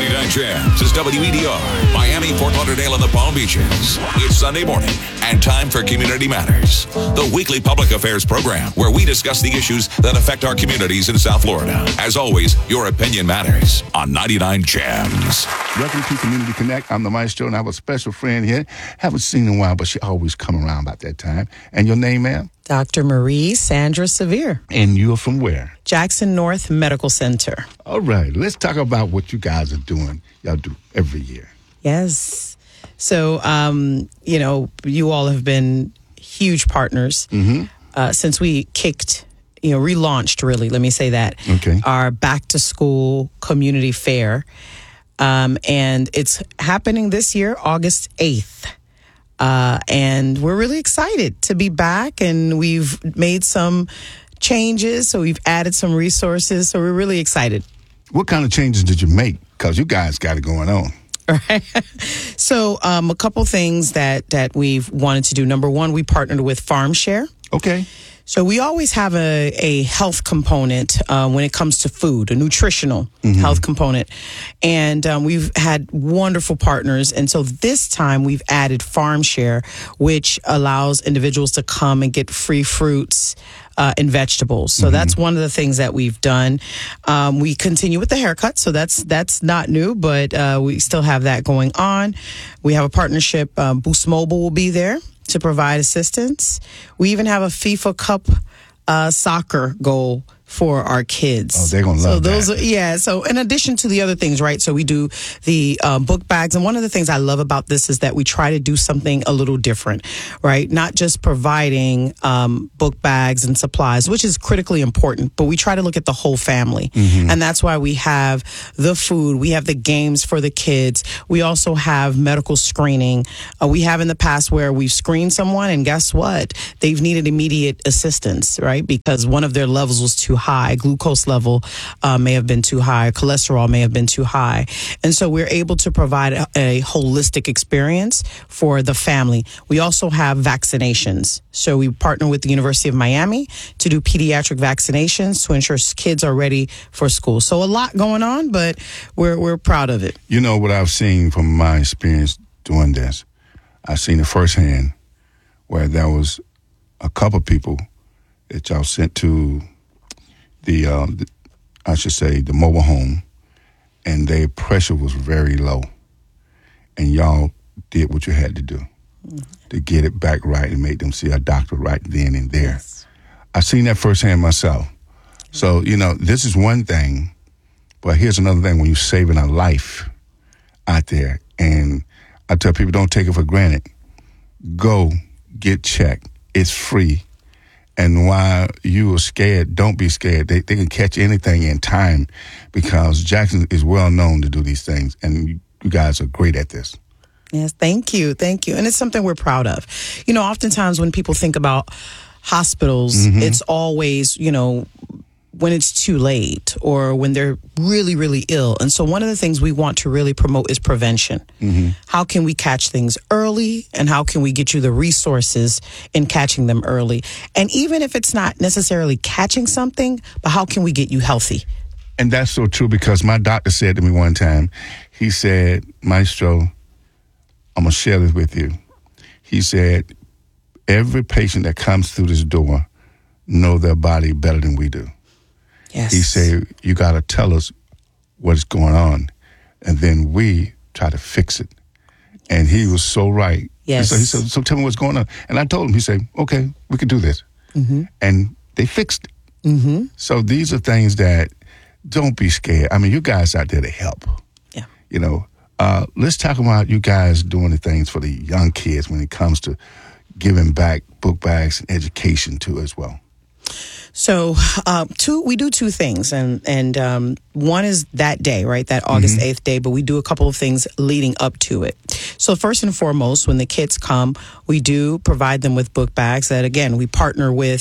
99 Jams is WEDR, Miami, Fort Lauderdale, and the Palm Beaches. It's Sunday morning and time for Community Matters, the weekly public affairs program where we discuss the issues that affect our communities in South Florida. As always, your opinion matters on 99 Jams. Welcome to Community Connect. I'm the Maestro, and I have a special friend here. Haven't seen in a while, but she always come around about that time. And your name, ma'am? Dr. Marie Sandra Severe. And you're from where? Jackson North Medical Center. All right. Let's talk about what you guys are doing. Y'all do every year. Yes. So, you all have been huge partners since we relaunched, really, let me say that, our back-to-school community fair. And it's happening this year, August 8th. And we're really excited to be back, and we've made some changes. So we've added some resources. So we're really excited. What kind of changes did you make? Because you guys got it going on. Right. So a couple things that we've wanted to do. Number one, we partnered with FarmShare. Okay. So we always have a health component when it comes to food, a nutritional health component. And we've had wonderful partners. And so this time we've added FarmShare, which allows individuals to come and get free fruits and vegetables. So that's one of the things that we've done. We continue with the haircut. So that's not new, but we still have that going on. We have a partnership. Boost Mobile will be there to provide assistance. We even have a FIFA Cup soccer goal for our kids. Oh, they're going to love that. So in addition to the other things, right? So we do the book bags. And one of the things I love about this is that we try to do something a little different, right? Not just providing book bags and supplies, which is critically important, but we try to look at the whole family. And that's why we have the food. We have the games for the kids. We also have medical screening. We have in the past where we've screened someone, and guess what? They've needed immediate assistance, right? Because one of their levels was too high. Glucose level may have been too high. Cholesterol may have been too high. And so we're able to provide a holistic experience for the family. We also have vaccinations. So we partner with the University of Miami to do pediatric vaccinations to ensure kids are ready for school. So a lot going on, but we're proud of it. You know what I've seen from my experience doing this? I've seen it firsthand where there was a couple people that y'all sent to the mobile home, and their pressure was very low, and y'all did what you had to do to get it back right and make them see a doctor right then and there. Yes. I've seen that firsthand myself. So, this is one thing, but here's another thing when you're saving a life out there, and I tell people don't take it for granted. Go get checked. It's free. And while you are scared, don't be scared. They can catch anything in time because Jackson is well known to do these things, and you guys are great at this. Yes, thank you. And it's something we're proud of. Oftentimes when people think about hospitals, it's always, when it's too late or when they're really, really ill. And so one of the things we want to really promote is prevention. How can we catch things early, and how can we get you the resources in catching them early? And even if it's not necessarily catching something, but how can we get you healthy? And that's so true because my doctor said to me one time, he said, Maestro, I'm going to share this with you. He said, every patient that comes through this door know their body better than we do. Yes. He said, you got to tell us what's going on, and then we try to fix it. And he was so right. Yes. He said, so tell me what's going on. And I told him, he said, okay, we can do this. And they fixed it. So these are things that don't be scared. I mean, you guys out there to help. Yeah. Let's talk about you guys doing the things for the young kids when it comes to giving back book bags and education too as well. So we do two things, and one is that day, right, that August 8th day, but we do a couple of things leading up to it. So first and foremost, when the kids come, we do provide them with book bags that, again, we partner with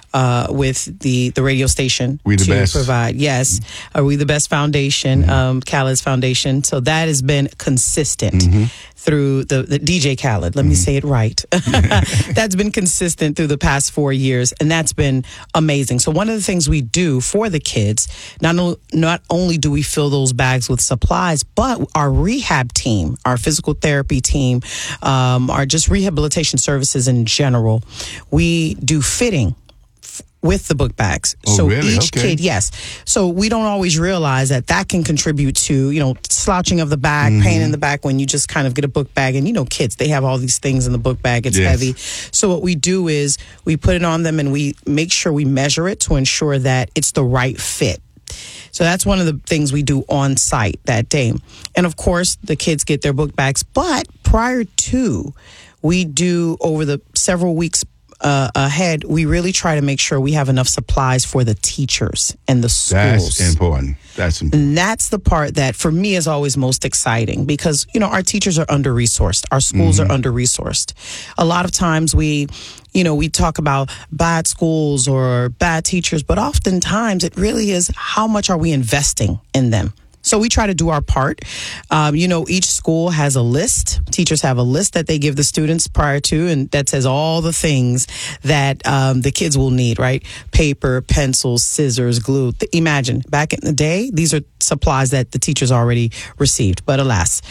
with the radio station We the to Best. provide. Yes, We the Best Foundation, Khaled's foundation. So that has been consistent through the DJ Khaled. Let me say it right. That's been consistent through the past 4 years, and that's been amazing. So one of the things we do for the kids, not only do we fill those bags with supplies, but our rehab team, our physical therapy team, our just rehabilitation services in general, we do fitting with the book bags. Oh, so really? each Okay. kid, yes. So we don't always realize that can contribute to, slouching of the back, pain in the back when you just kind of get a book bag. And, kids, they have all these things in the book bag. It's Yes. heavy. So what we do is we put it on them and we make sure we measure it to ensure that it's the right fit. So that's one of the things we do on site that day. And of course, the kids get their book bags. But prior to, we do over the several weeks ahead, we really try to make sure we have enough supplies for the teachers and the schools. That's important. That's important. And that's the part that for me is always most exciting because, our teachers are under-resourced. Our schools are under-resourced. A lot of times we talk about bad schools or bad teachers, but oftentimes it really is how much are we investing in them? So we try to do our part. Each school has a list. Teachers have a list that they give the students prior to, and that says all the things that the kids will need, right? Paper, pencils, scissors, glue. Imagine, back in the day, these are supplies that the teachers already received. But alas,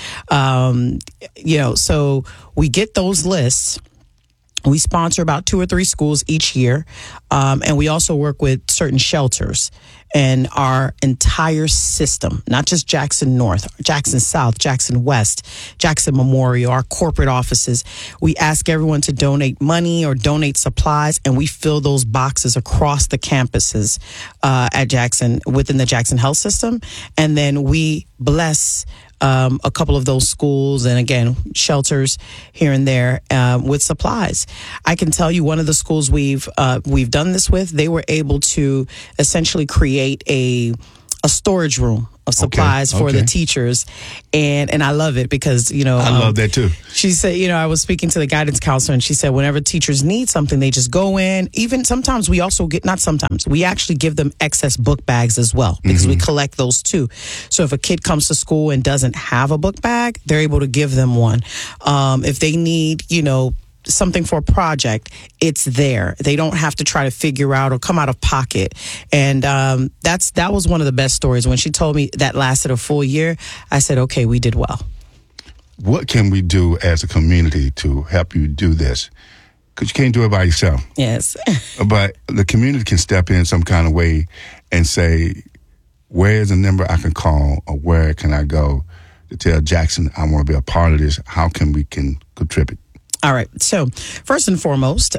so we get those lists. We sponsor about 2 or 3 schools each year, and we also work with certain shelters. And our entire system, not just Jackson North, Jackson South, Jackson West, Jackson Memorial, our corporate offices, we ask everyone to donate money or donate supplies, and we fill those boxes across the campuses at Jackson, within the Jackson Health System. And then we bless a couple of those schools and, again, shelters here and there with supplies. I can tell you one of the schools we've done this with, they were able to essentially create a storage room of supplies for the teachers. And I love it because, I love that too. She said, I was speaking to the guidance counselor and she said, whenever teachers need something, they just go in. Even sometimes we also we actually give them excess book bags as well because we collect those too. So if a kid comes to school and doesn't have a book bag, they're able to give them one. If they need, something for a project, it's there. They don't have to try to figure out or come out of pocket. And that was one of the best stories. When she told me that lasted a full year, I said, okay, we did well. What can we do as a community to help you do this? Because you can't do it by yourself. Yes. But the community can step in some kind of way and say, where is a number I can call or where can I go to tell Jackson I want to be a part of this? How can we contribute? All right. So first and foremost,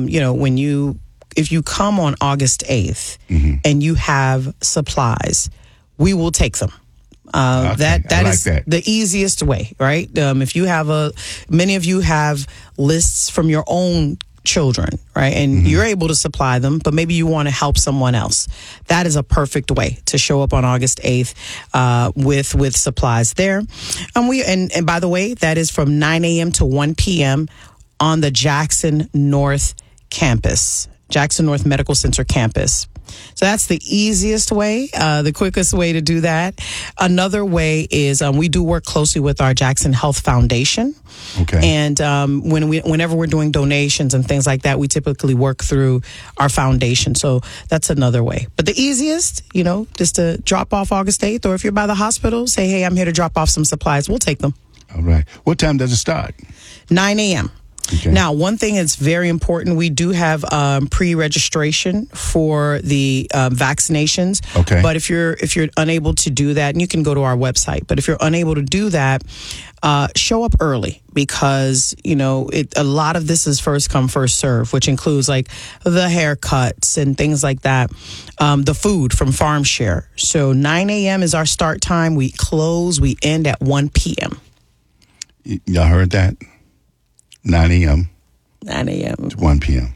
if you come on August 8th and you have supplies, we will take them. That is the easiest way, right? If you have many of you have lists from your own children, right? And you're able to supply them, but maybe you want to help someone else. That is a perfect way to show up on August 8th with supplies there. And by the way, that is from 9 a.m. to 1 p.m. on the Jackson North campus, Jackson North Medical Center campus. So that's the easiest way, the quickest way to do that. Another way is we do work closely with our Jackson Health Foundation. Okay. And whenever we're doing donations and things like that, we typically work through our foundation. So that's another way. But the easiest, just to drop off August 8th, or if you're by the hospital, say, hey, I'm here to drop off some supplies. We'll take them. All right. What time does it start? 9 a.m. Okay. Now, one thing that's very important, we do have pre-registration for the vaccinations. Okay. But if you're unable to do that, and you can go to our website, but if you're unable to do that, show up early because, a lot of this is first come, first serve, which includes like the haircuts and things like that, the food from Farm Share. So 9 a.m. is our start time. We end at 1 p.m. Y'all heard that? 9 a.m. 9 a.m. to 1 p.m.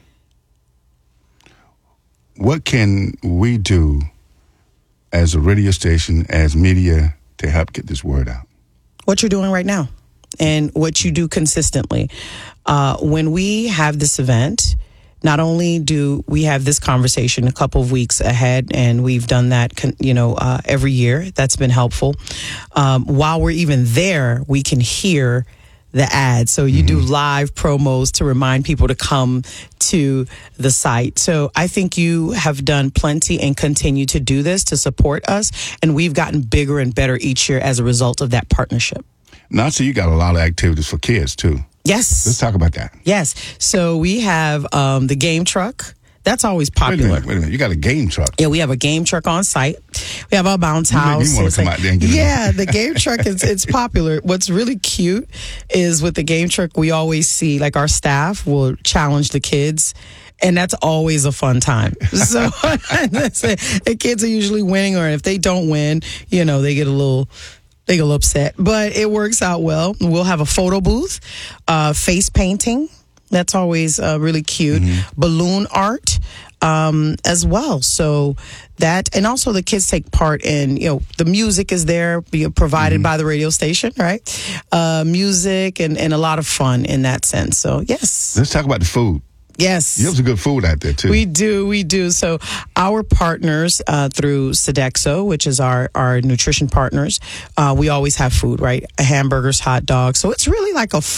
What can we do as a radio station, as media, to help get this word out? What you're doing right now and what you do consistently. When we have this event, not only do we have this conversation a couple of weeks ahead, and we've done that, every year. That's been helpful. While we're even there, we can hear the ads. So you do live promos to remind people to come to the site. So I think you have done plenty and continue to do this to support us. And we've gotten bigger and better each year as a result of that partnership. Now, so you got a lot of activities for kids, too. Yes. Let's talk about that. Yes. So we have the game truck. That's always popular. Wait a minute. You got a game truck. Yeah, we have a game truck on site. We have our bounce house. You want to come out there and get it? The game truck it's popular. What's really cute is with the game truck, we always see like our staff will challenge the kids, and that's always a fun time. So the kids are usually winning, or if they don't win, they get a little upset. But it works out well. We'll have a photo booth, face painting. That's always really cute. Balloon art as well. So that, and also the kids take part in, the music is there, provided by the radio station, right? Music and a lot of fun in that sense. So, yes. Let's talk about the food. Yes. You have some good food out there, too. We do. So our partners through Sodexo, which is our nutrition partners, we always have food, right? Hamburgers, hot dogs. So it's really like a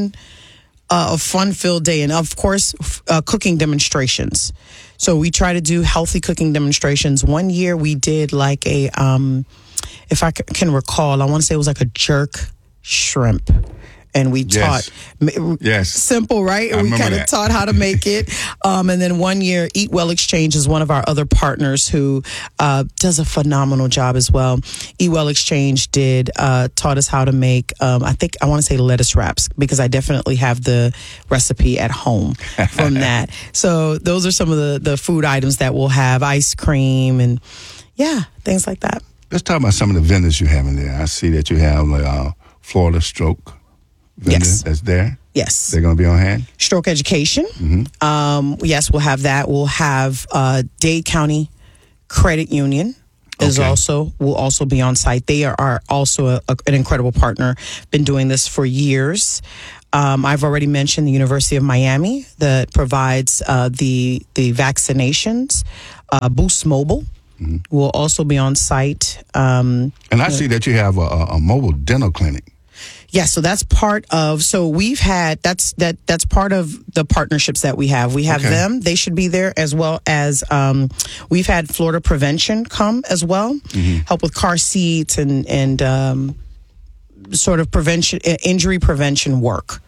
fun-filled day. And, of course, cooking demonstrations. So we try to do healthy cooking demonstrations. One year we did like a, if I can recall, I want to say it was like a jerk shrimp. And we taught, simple, right? And we kind of taught how to make it. And then one year, Eat Well Exchange is one of our other partners who does a phenomenal job as well. Eat Well Exchange taught us how to make, I want to say lettuce wraps, because I definitely have the recipe at home from that. So those are some of the food items that we'll have, ice cream and things like that. Let's talk about some of the vendors you have in there. I see that you have like Florida Stroke. That's there? Yes. They're going to be on hand? Stroke Education. Yes, we'll have that. We'll have Dade County Credit Union will also be on site. They are also an incredible partner. Been doing this for years. I've already mentioned the University of Miami that provides the vaccinations. Boost Mobile will also be on site. And I see that you have a mobile dental clinic. Yeah, so that's part of. So we've had that's part of the partnerships that we have. We have them; they should be there, as well as we've had Florida Prevention come as well, help with car seats and sort of prevention, injury prevention work.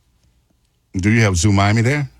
Do you have Zoo Miami there?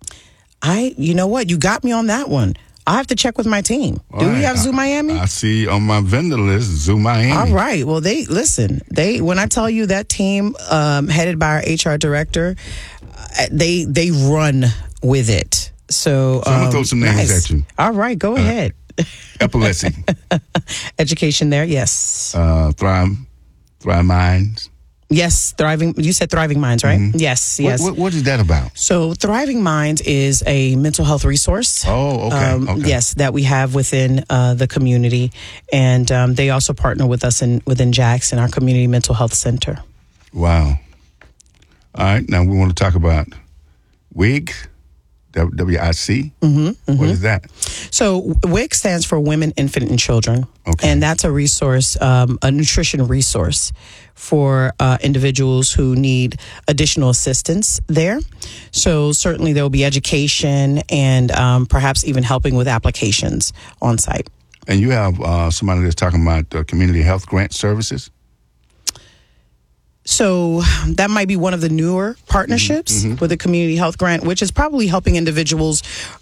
You know what? You got me on that one. I have to check with my team. Do we have Zoo Miami? I see on my vendor list Zoo Miami. All right. Well, when I tell you that team headed by our HR director, they run with it. So I'm going to throw some names at you. All right. Go ahead. Epilepsy. Education there. Yes. Thrive Minds. Yes, you said Thriving Minds, right? Yes. What is that about? So Thriving Minds is a mental health resource. Oh, okay. Yes, that we have within the community. And they also partner with us within Jackson, our community mental health center. Wow. All right, now we want to talk about WIC. WIC? What is that? So WIC stands for Women, Infant, and Children. Okay. And that's a resource, a nutrition resource for individuals who need additional assistance there. So certainly there will be education and perhaps even helping with applications on site. And you have somebody that's talking about community health grant services? So that might be one of the newer partnerships with the community health grant, which is probably helping individuals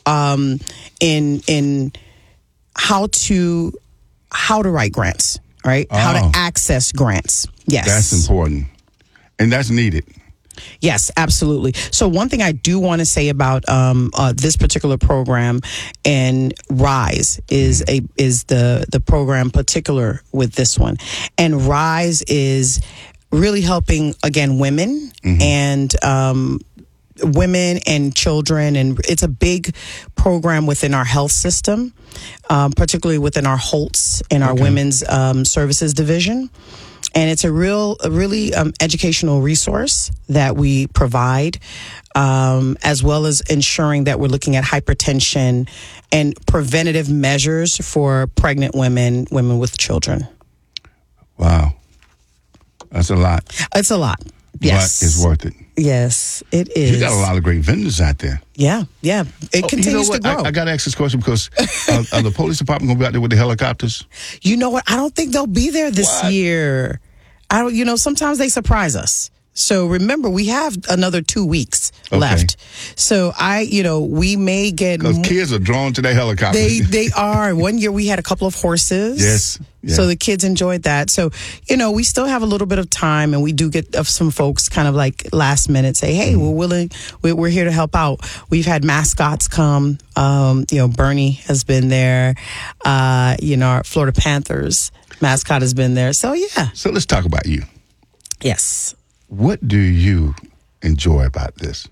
in how to write grants, right? How to access grants. Yes. That's important. And that's needed. Yes, absolutely. So one thing I do want to say about this particular program and RISE is the program particular with this one. And RISE is really helping, again, women and women and children. And it's a big program within our health system, particularly within our HOLTS and our women's services division. And it's a really educational resource that we provide, as well as ensuring that we're looking at hypertension and preventative measures for pregnant women with children. Wow. That's a lot. It's a lot. Yes. But it's worth it. Yes, it is. You got a lot of great vendors out there. Yeah. It continues to grow. I got to ask this question because are the police department going to be out there with the helicopters? You know what? I don't think they'll be there this year. Sometimes they surprise us. So remember, we have another 2 weeks left. So we may get... Because kids are drawn to their helicopters. They are. One year we had a couple of horses. Yes. Yeah. So the kids enjoyed that. So, we still have a little bit of time, and we do get some folks kind of like last minute say, hey, we're willing, we're here to help out. We've had mascots come. Bernie has been there. Our Florida Panthers mascot has been there. So, yeah. So let's talk about you. Yes. What do you enjoy about this?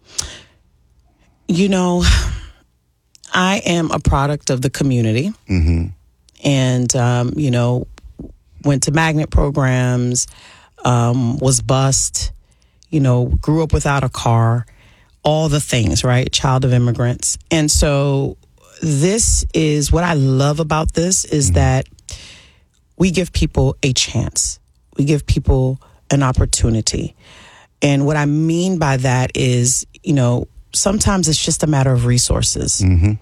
I am a product of the community. Mm-hmm. And, went to magnet programs, was bused, grew up without a car, all the things, right? Child of immigrants. And so this is what I love about this is that we give people a chance. We give people an opportunity. And what I mean by that is, sometimes it's just a matter of resources. Mm-hmm.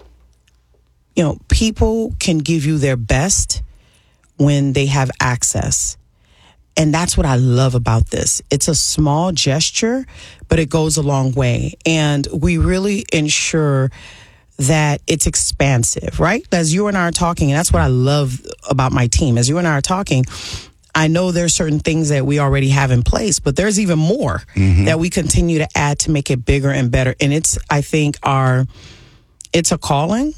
People can give you their best when they have access. And that's what I love about this. It's a small gesture, but it goes a long way. And we really ensure that it's expansive, right? As you and I are talking, and that's what I love about my team. As you and I are talking, I know there's certain things that we already have in place, but there's even more that we continue to add to make it bigger and better. And it's, I think, it's a calling,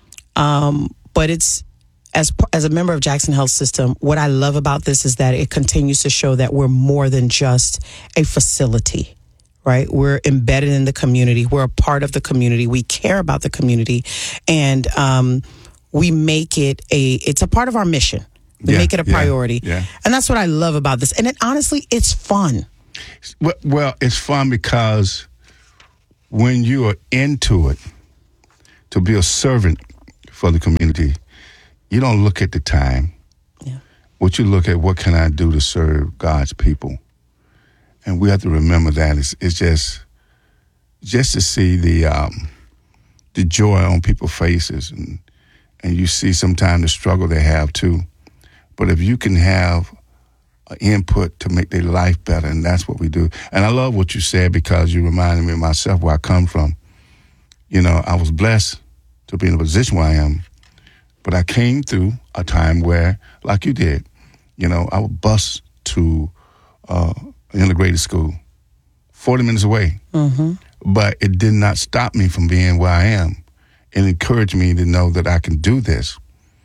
but it's, as a member of Jackson Health System, what I love about this is that it continues to show that we're more than just a facility, right? We're embedded in the community. We're a part of the community. We care about the community, and we make it it's a part of our mission. We make it a priority. Yeah. And that's what I love about this. And honestly, it's fun. Well, it's fun because when you are into it, to be a servant for the community, you don't look at the time. Yeah. What you look at, what can I do to serve God's people? And we have to remember that. It's just to see the joy on people's faces, and you see sometimes the struggle they have too. But if you can have an input to make their life better, and that's what we do. And I love what you said because you reminded me of myself, where I come from. I was blessed to be in a position where I am, but I came through a time where, like you did, I would bus to integrated school, 40 minutes away. Mm-hmm. But it did not stop me from being where I am. It encouraged me to know that I can do this.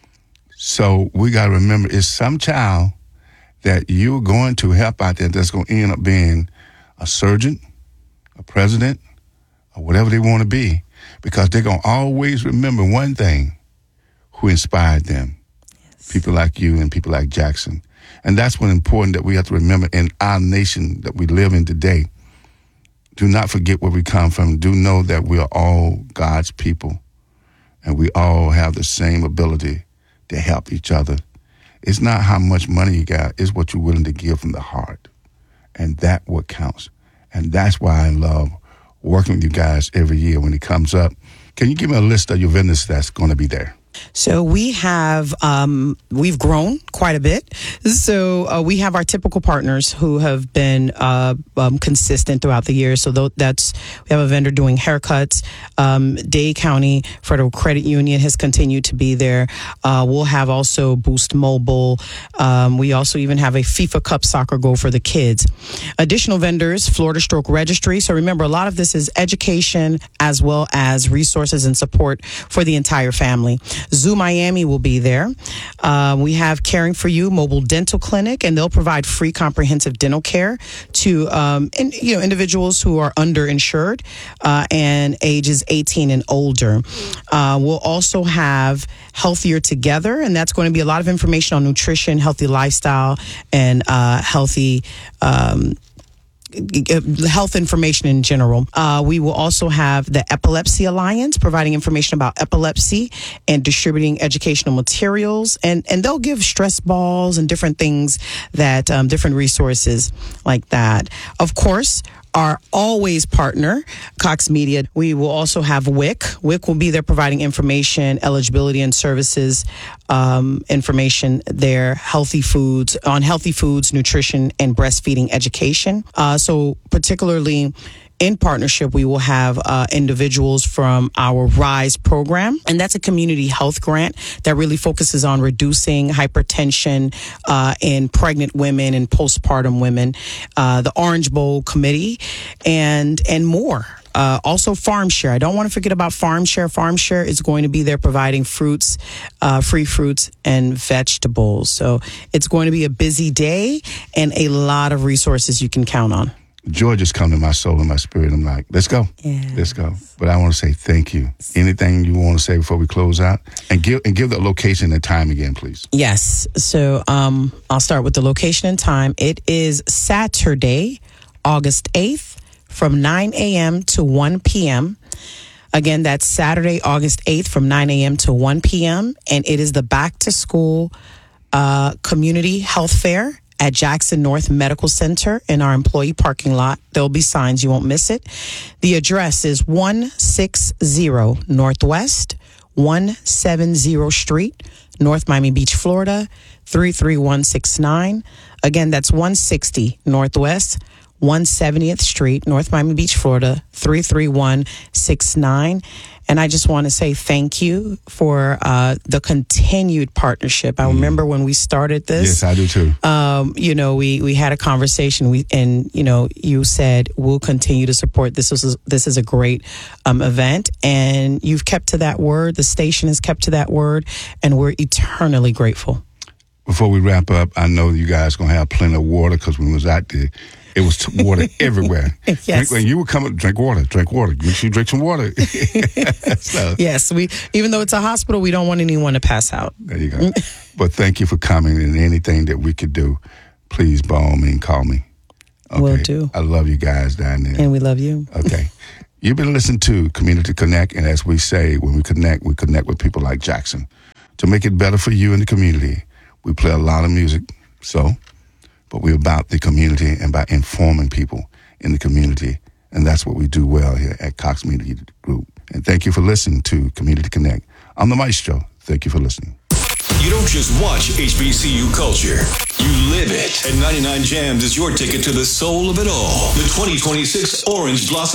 So we got to remember, it's some child that you're going to help out there that's going to end up being a surgeon, a president, or whatever they want to be, because they're going to always remember one thing: who inspired them. Yes. People like you and people like Jackson. And that's what's important that we have to remember in our nation that we live in today. Do not forget where we come from. Do know that we are all God's people, and we all have the same ability to help each other. It's not how much money you got, it's what you're willing to give from the heart. And that's what counts. And that's why I love working with you guys every year when it comes up. Can you give me a list of your vendors that's going to be there? So we have, we've grown quite a bit. So we have our typical partners who have been consistent throughout the year. So we have a vendor doing haircuts. Dade County Federal Credit Union has continued to be there. We'll have also Boost Mobile. We also even have a FIFA Cup soccer goal for the kids. Additional vendors, Florida Stroke Registry. So remember, a lot of this is education as well as resources and support for the entire family. Zoo Miami will be there. We have Caring for You Mobile Dental Clinic, and they'll provide free comprehensive dental care to individuals who are underinsured and ages 18 and older. We'll also have Healthier Together, and that's going to be a lot of information on nutrition, healthy lifestyle, and healthy health information in general. We will also have the Epilepsy Alliance providing information about epilepsy and distributing educational materials, and they'll give stress balls and different things that different resources like that. Of course, our always partner, Cox Media. We will also have WIC. WIC will be there providing information, eligibility and services, information there, healthy foods, nutrition, and breastfeeding education. So particularly in partnership, we will have individuals from our RISE program, and that's a community health grant that really focuses on reducing hypertension in pregnant women and postpartum women, the Orange Bowl Committee, and more. Also Farm Share. I don't want to forget about Farm Share. Farm Share is going to be there providing fruits, free fruits and vegetables. So it's going to be a busy day and a lot of resources you can count on. Joy just come to my soul and my spirit. I'm like, let's go. Yes. Let's go. But I want to say thank you. Anything you want to say before we close out? And give the location and time again, please. Yes. So I'll start with the location and time. It is Saturday, August 8th from 9 a.m. to 1 p.m. Again, that's Saturday, August 8th from 9 a.m. to 1 p.m. And it is the Back to School Community Health Fair at Jackson North Medical Center in our employee parking lot. There'll be signs. You won't miss it. The address is 160 Northwest 170 Street, North Miami Beach, Florida, 33169. Again, that's 160 Northwest 170th Street, North Miami Beach, Florida, 33169. And I just want to say thank you for the continued partnership. I remember when we started this. Yes, I do too. We had a conversation. You said we'll continue to support this. This is a great event, and you've kept to that word. The station has kept to that word, and we're eternally grateful. Before we wrap up, I know you guys gonna have plenty of water because when we was out there, it was water everywhere. Yes. When you would come, drink water. Make sure you drink some water. So, yes, even though it's a hospital, we don't want anyone to pass out. There you go. But thank you for coming, and anything that we could do, please by all means call me. Okay. Will do. I love you guys down there. And we love you. Okay. You've been listening to Community Connect, and as we say, when we connect with people like Jackson. To make it better for you and the community, we play a lot of music, but we're about the community and about informing people in the community. And that's what we do well here at Cox Media Group. And thank you for listening to Community Connect. I'm the Maestro. Thank you for listening. You don't just watch HBCU culture. You live it. And 99 Jams is your ticket to the soul of it all. The 2026 Orange Blossom